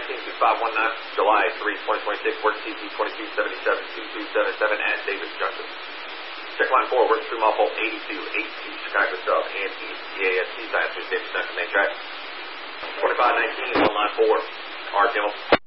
2519, July 3, 2026, work CT 2277-2277 at Davis Junction. Check line 4, work through mile 8282, Chicago Sub and East CASC, science through Davis Junction main track. 2519, on line 4, RTM.